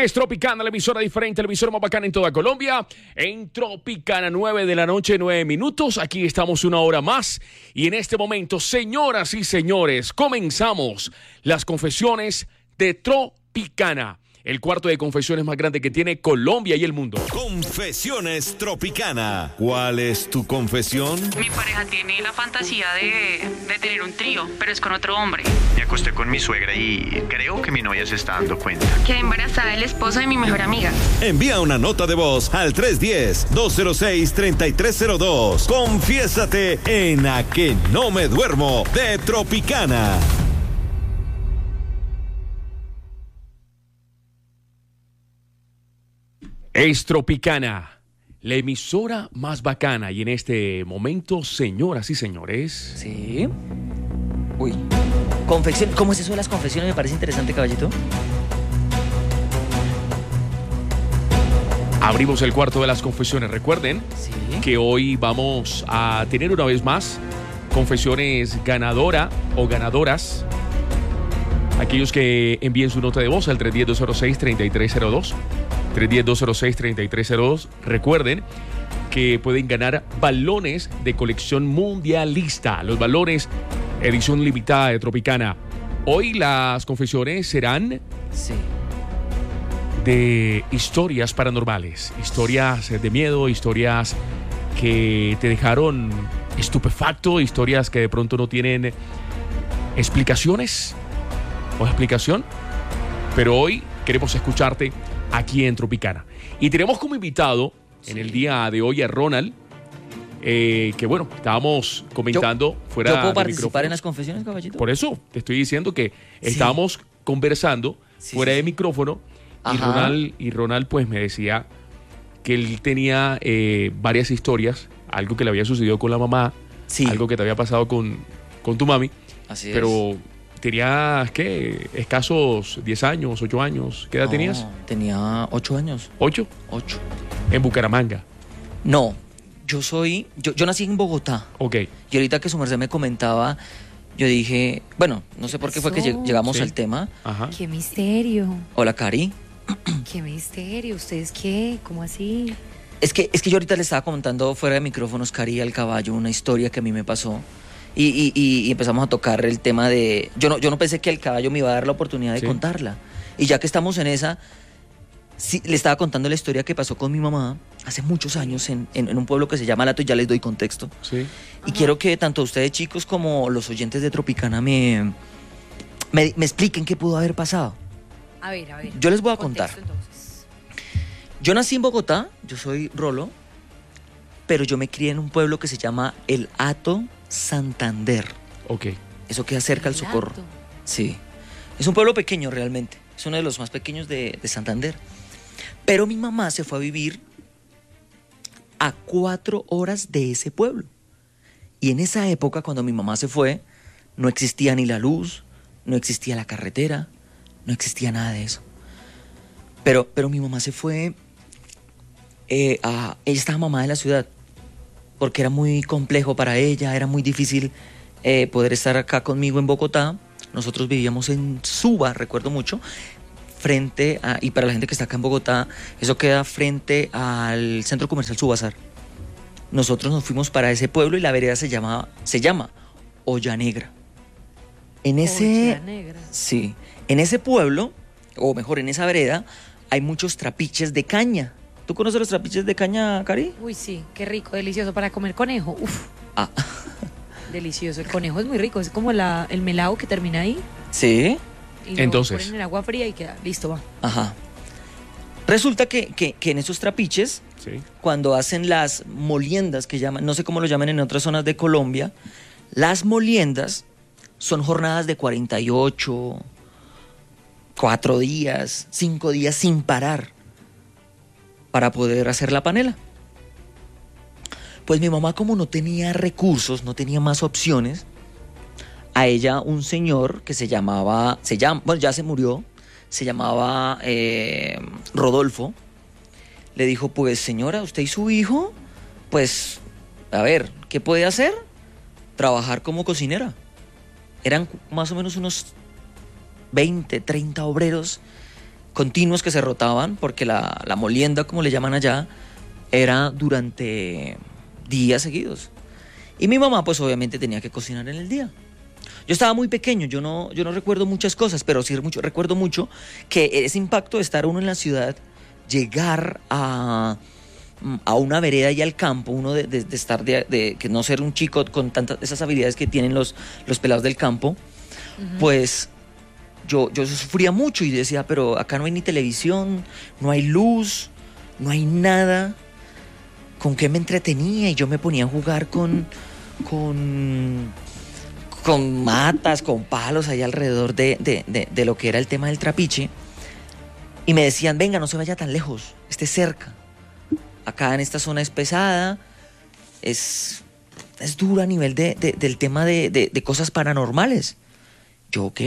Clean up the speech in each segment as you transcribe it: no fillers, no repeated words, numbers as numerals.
es Tropicana, la emisora diferente, la emisora más bacana en toda Colombia. En Tropicana, 9 de la noche, 9 minutos. Aquí estamos una hora más. Y en este momento, señoras y señores, comenzamos las confesiones de Tropicana. El cuarto de confesiones más grande que tiene Colombia y el mundo. Confesiones Tropicana. ¿Cuál es tu confesión? Mi pareja tiene la fantasía de tener un trío, pero es con otro hombre. Me acosté con mi suegra y creo que mi novia se está dando cuenta. Quedé embarazada del esposo de mi mejor amiga. Envía una nota de voz al 310-206-3302. Confiésate en A Que No Me Duermo de Tropicana. Es Tropicana, la emisora más bacana. Y en este momento, señoras y señores... Sí. Uy. Confesión. ¿Cómo es eso de las confesiones? Me parece interesante, caballito. Abrimos el cuarto de las confesiones. Recuerden Sí. que hoy vamos a tener una vez más confesiones ganadora o ganadoras. Aquellos que envíen su nota de voz al 310-206-3302. 310-206-3302. Recuerden que pueden ganar balones de colección mundialista. Los balones edición limitada de Tropicana. Hoy las confesiones serán Sí. de historias paranormales. Historias de miedo, historias que te dejaron estupefacto, historias que de pronto no tienen explicaciones o explicación. Pero hoy queremos escucharte aquí en Tropicana. Y tenemos como invitado en el día de hoy a Ronald, que bueno, estábamos comentando fuera ¿Yo puedo de participar micrófonos. en las confesiones, caballito? Por eso te estoy diciendo que estábamos conversando fuera de micrófono Ajá. y Ronald pues me decía que él tenía varias historias, algo que le había sucedido con la mamá, Sí. algo que te había pasado con tu mami, Así es. pero tenías, ¿qué? Escasos 10 años, 8 años. ¿Qué edad tenías? Tenía 8 años. ¿8? 8. En Bucaramanga. No, yo nací en Bogotá. Ok. Y ahorita que su merced me comentaba, yo dije, bueno, no sé por qué fue que pasó? llegamos Sí. al tema. Ajá. ¡Qué misterio! Hola, Cari. ¡Qué misterio! ¿Ustedes qué? ¿Cómo así? Es que yo ahorita le estaba comentando fuera de micrófonos, Cari, al caballo, una historia que a mí me pasó. Y empezamos a tocar el tema de... Yo no pensé que el caballo me iba a dar la oportunidad de Sí. contarla. Y ya que estamos en esa, sí, le estaba contando la historia que pasó con mi mamá hace muchos años en un pueblo que se llama Lato, y ya les doy contexto. Sí. Y quiero que tanto ustedes, chicos, como los oyentes de Tropicana me expliquen qué pudo haber pasado. A ver. Yo les voy a Contexto, contar. entonces. Yo nací en Bogotá, yo soy Rolo, pero yo me crié en un pueblo que se llama El Hato, Santander. Ok. Eso queda cerca al El Socorro. Hato. Sí. Es un pueblo pequeño realmente. Es uno de los más pequeños de Santander. Pero mi mamá se fue a vivir a 4 horas de ese pueblo. Y en esa época, cuando mi mamá se fue, no existía ni la luz, no existía la carretera, no existía nada de eso. Pero mi mamá se fue ella estaba mamá de la ciudad, porque era muy complejo para ella, era muy difícil poder estar acá conmigo en Bogotá. Nosotros vivíamos en Suba, recuerdo mucho, frente a, y para la gente que está acá en Bogotá, eso queda frente al centro comercial Subazar. Nosotros nos fuimos para ese pueblo y la vereda se llama Olla Negra. En ese, Olla Negra. sí, en ese pueblo, o mejor, en esa vereda, hay muchos trapiches de caña. ¿Tú conoces los trapiches de caña, Cari? Uy, sí, qué rico, delicioso para comer conejo. Uf, Ah, delicioso. El conejo es muy rico, es como el melado que termina ahí. sí. Y lo Entonces. ponen en agua fría y queda listo, va. Ajá. Resulta que en esos trapiches, Sí. cuando hacen las moliendas, que llaman, no sé cómo lo llaman en otras zonas de Colombia, las moliendas son jornadas de 48, 4 días, 5 días sin parar para poder hacer la panela. Pues mi mamá, como no tenía recursos, no tenía más opciones, a ella un señor que bueno, ya se murió, se llamaba Rodolfo, le dijo, pues señora, usted y su hijo, pues, a ver, ¿qué puede hacer? Trabajar como cocinera. Eran más o menos unos 20, 30 obreros continuos que se rotaban, porque la molienda, como le llaman allá, era durante días seguidos. Y mi mamá, pues obviamente tenía que cocinar en el día. Yo estaba muy pequeño, yo no recuerdo muchas cosas, pero sí recuerdo mucho que ese impacto de estar uno en la ciudad, llegar a una vereda y al campo, uno de estar de que no ser un chico con tantas esas habilidades que tienen los pelados del campo, pues yo sufría mucho y decía, pero acá no hay ni televisión, no hay luz, no hay nada. ¿Con qué me entretenía? Y yo me ponía a jugar con matas, con palos ahí alrededor de lo que era el tema del trapiche. Y me decían, venga, no se vaya tan lejos, esté cerca. Acá en esta zona es pesada, es dura a nivel del tema de cosas paranormales. Yo, ok.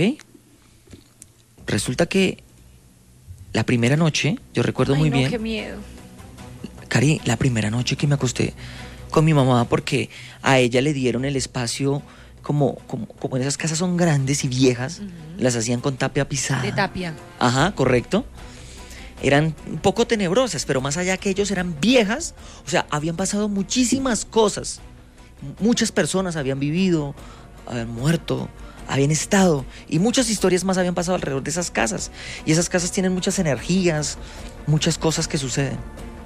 Resulta que la primera noche, yo recuerdo muy bien. Qué miedo. Cari, la primera noche que me acosté con mi mamá, porque a ella le dieron el espacio, como en esas casas son grandes y viejas, las hacían con tapia pisada. De tapia. Ajá, correcto. Eran un poco tenebrosas, pero más allá que ellos eran viejas, o sea, habían pasado muchísimas cosas. Muchas personas habían vivido, habían muerto, habían estado, y muchas historias más habían pasado alrededor de esas casas. Y esas casas tienen muchas energías, muchas cosas que suceden.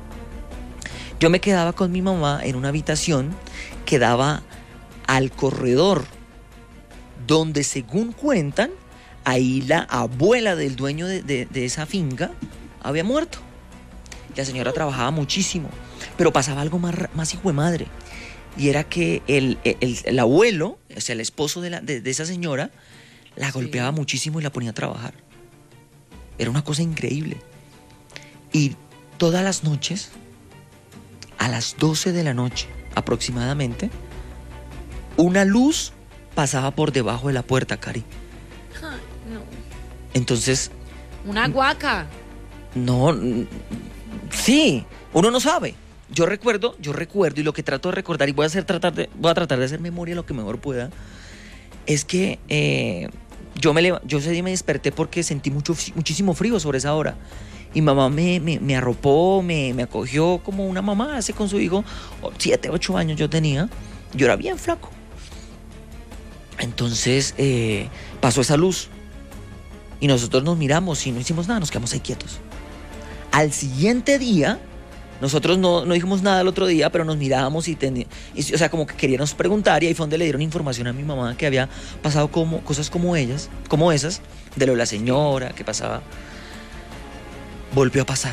Yo me quedaba con mi mamá en una habitación que daba al corredor, donde según cuentan, ahí la abuela del dueño de esa finca había muerto. La señora trabajaba muchísimo, pero pasaba algo más hijo de madre. Y era que el abuelo, o sea, el esposo de esa señora, la golpeaba muchísimo y la ponía a trabajar. Era una cosa increíble. Y todas las noches, a las 12 de la noche aproximadamente, una luz pasaba por debajo de la puerta, Cari. No. Entonces... Una guaca. No, sí, uno no sabe. Yo recuerdo y lo que trato de recordar, y voy a tratar de hacer memoria lo que mejor pueda, es que yo ese día me desperté porque sentí muchísimo frío sobre esa hora. Y mamá me arropó, me acogió como una mamá hace con su hijo. 7, 8 años yo tenía. Yo era bien flaco. Entonces pasó esa luz. Y nosotros nos miramos y no hicimos nada, nos quedamos ahí quietos. Al siguiente día, nosotros no dijimos nada el otro día, pero nos mirábamos y o sea, como que queríamos preguntar, y ahí fue donde le dieron información a mi mamá que había pasado cosas como esas, de lo de la señora, que pasaba. Volvió a pasar.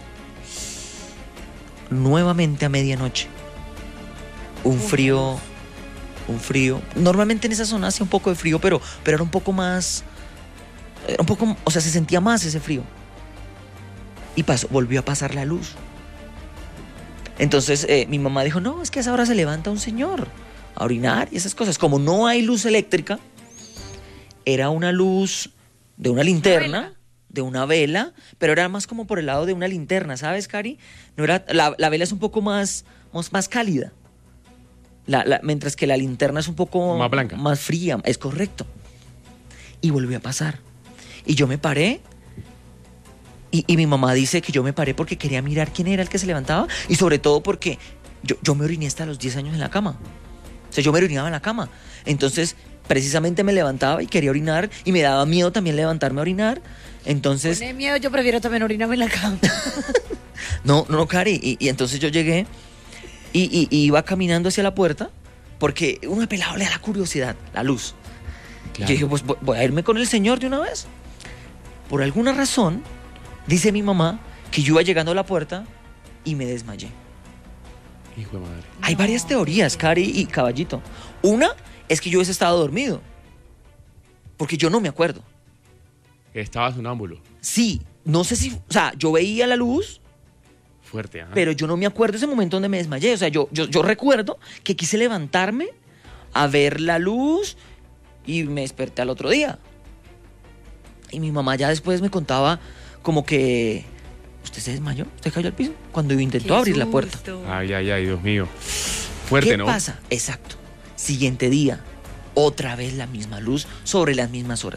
Nuevamente a medianoche. Un frío. Normalmente en esa zona hacía un poco de frío, pero era un poco más... o sea, se sentía más ese frío. Y volvió a pasar la luz. Entonces mi mamá dijo, no, es que a esa hora se levanta un señor a orinar y esas cosas. Como no hay luz eléctrica, era una luz de una linterna, de una vela, pero era más como por el lado de una linterna, ¿sabes, Cari? No era, la vela es un poco más cálida. Mientras que la linterna es un poco más blanca, más fría, es correcto. Y volvió a pasar. Y yo me paré. Y mi mamá dice que yo me paré porque quería mirar quién era el que se levantaba. Y sobre todo porque yo me oriné hasta los 10 años en la cama. O sea, yo me orinaba en la cama. Entonces, precisamente me levantaba y quería orinar. Y me daba miedo también levantarme a orinar. Entonces... Pone miedo, yo prefiero también orinarme en la cama. No, Cari. Y entonces yo llegué y iba caminando hacia la puerta. Porque uno pelado le da la curiosidad, la luz. Claro. Yo dije, pues voy a irme con el señor de una vez. Por alguna razón... Dice mi mamá que yo iba llegando a la puerta y me desmayé. Hijo de madre. Hay varias teorías, Cari y Caballito. Una es que yo hubiese estado dormido. Porque yo no me acuerdo. Estaba sonámbulo. Sí, no sé si... O sea, yo veía la luz. Fuerte, ajá. Pero yo no me acuerdo ese momento donde me desmayé. O sea, yo recuerdo que quise levantarme a ver la luz y me desperté al otro día. Y mi mamá ya después me contaba... como que usted se desmayó, usted cayó al piso cuando intentó abrir la puerta. Ay, Dios mío. Fuerte, ¿Qué ¿no? pasa? Exacto. Siguiente día, otra vez la misma luz sobre las mismas horas.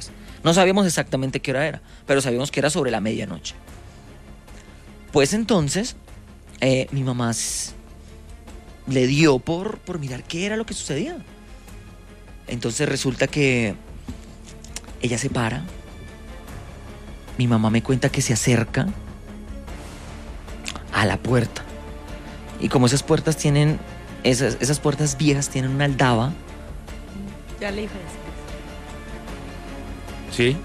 No sabíamos exactamente qué hora era, pero sabíamos que era sobre la medianoche. Pues entonces, mi mamá le dio por mirar qué era lo que sucedía. Entonces resulta que ella se para. Mi mamá me cuenta que se acerca a la puerta. Y como esas puertas tienen, esas puertas viejas tienen una aldaba. Ya le dije eso. Sí.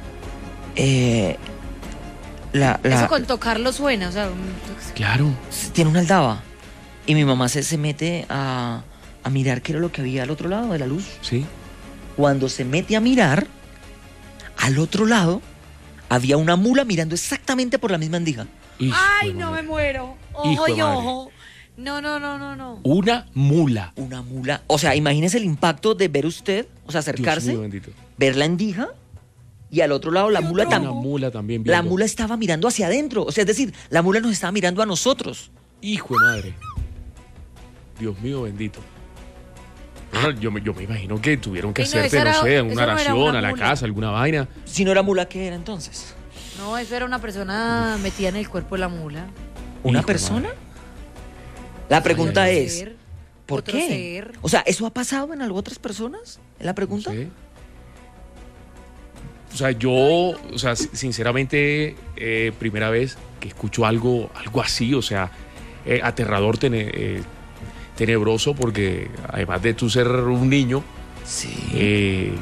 Eso con tocarlo suena, o sea... Claro. Tiene una aldaba. Y mi mamá se mete a mirar qué era lo que había al otro lado de la luz. Sí. Cuando se mete a mirar, al otro lado había una mula mirando exactamente por la misma endija. Hijo ¡Ay, de no madre. me muero! Hijo Ojo de y madre. ojo. No. Una mula. Una mula. O sea, imagínese el impacto de ver usted, o sea, Dios acercarse, mío bendito. ver la endija y al otro lado la mula Una también. mula también La viendo. mula estaba mirando hacia adentro. O sea, es decir, la mula nos estaba mirando a nosotros. Hijo de madre. Dios mío bendito. Bueno, yo me imagino que tuvieron que Ay, no, hacerte, eso no era- sé, eso una no era oración una a la mula. casa, alguna vaina. Si no era mula, ¿qué era entonces? No, eso era una persona metida en el cuerpo de la mula. ¿Una Hijo de persona? madre. La pregunta Otro es, ser, ¿por otro qué? ser. O sea, ¿eso ha pasado en otras personas? ¿Es la pregunta? No sé. O sea, yo, o sea, sinceramente, primera vez que escucho algo así, o sea, aterrador, tenebroso, porque además de tú ser un niño, Sí.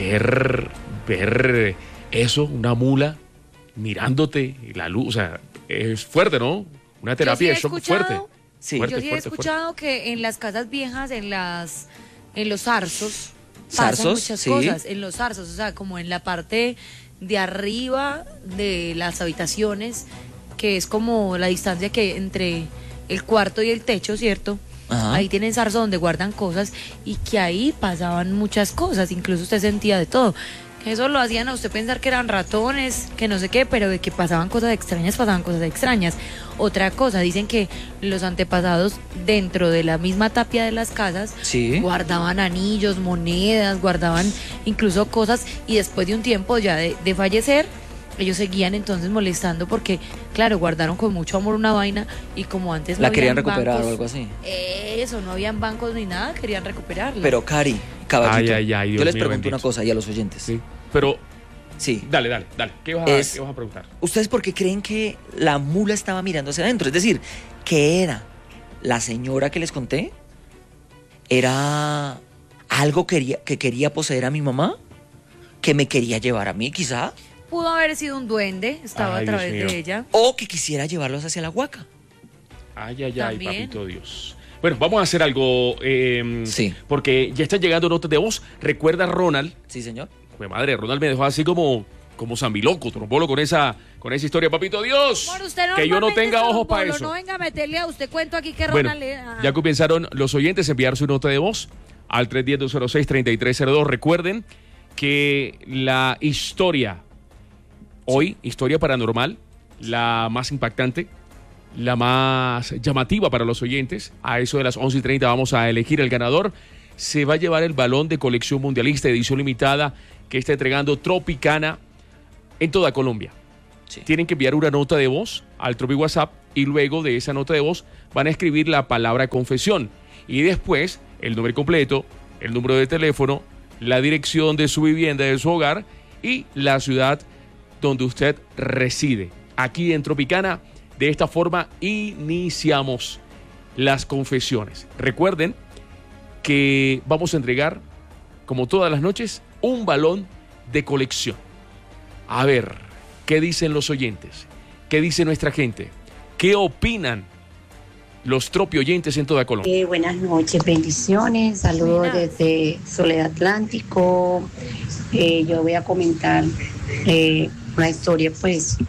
ver eso, una mula mirándote, y la luz, o sea, es fuerte, ¿no? Una terapia Yo de sí he shock escuchado- fuerte. Sí. Fuerte, Yo sí he fuerte, escuchado que en las casas viejas, en los zarzos, ¿Zarzos? pasan muchas Sí. cosas. En los zarzos, o sea, como en la parte de arriba de las habitaciones, que es como la distancia que hay entre el cuarto y el techo, ¿cierto? Ajá. Ahí tienen zarzos donde guardan cosas y que ahí pasaban muchas cosas, incluso usted sentía de todo. Que eso lo hacían a usted pensar que eran ratones, que no sé qué, pero de que pasaban cosas extrañas. Otra cosa, dicen que los antepasados dentro de la misma tapia de las casas Sí. guardaban anillos, monedas, guardaban incluso cosas y después de un tiempo ya de fallecer, ellos seguían entonces molestando porque, claro, guardaron con mucho amor una vaina y como antes no La querían habían recuperar bancos, o algo así. Eso, no habían bancos ni nada, querían recuperarla. Pero Cari, caballito, Ay, Dios yo les mío, pregunto bendito. una cosa y a los oyentes. Sí. Pero, Sí. dale. ¿Qué vas a preguntar? ¿Ustedes por qué creen que la mula estaba mirando hacia adentro? Es decir, ¿qué era? ¿La señora que les conté? ¿Era algo que quería poseer a mi mamá? ¿Que me quería llevar a mí, quizá? Pudo haber sido un duende, estaba Ay, a través Dios mío. de ella. ¿O que quisiera llevarlos hacia la huaca? Ay, También. papito Dios. Bueno, vamos a hacer algo, Sí. porque ya están llegando notas de voz. Recuerda, Ronald, Sí, señor. mi madre, Ronald me dejó así como zambiloco, trombolo con esa historia, papito Dios. Amor, usted Que yo no normalmente tenga es ojos para trombolo, eso. No venga a meterle a usted cuento aquí que Bueno, Ronald le... ya comenzaron los oyentes a enviar su nota de voz al 310-206-3302. Recuerden que la historia, hoy, historia paranormal, la más impactante, la más llamativa para los oyentes, a eso de las 11:30 vamos a elegir el ganador. Se va a llevar el balón de colección mundialista edición limitada que está entregando Tropicana en toda Colombia. Sí. Tienen que enviar una nota de voz al Tropi WhatsApp y luego de esa nota de voz van a escribir la palabra confesión y después el nombre completo, el número de teléfono, la dirección de su vivienda, de su hogar y la ciudad donde usted reside. Aquí en Tropicana, de esta forma iniciamos las confesiones. Recuerden que vamos a entregar, como todas las noches, un balón de colección. A ver, ¿qué dicen los oyentes? ¿Qué dice nuestra gente? ¿Qué opinan los Tropi oyentes en toda Colombia? Buenas noches, bendiciones, saludos Buenas. desde Soledad Atlántico. Yo voy a comentar una historia, pues,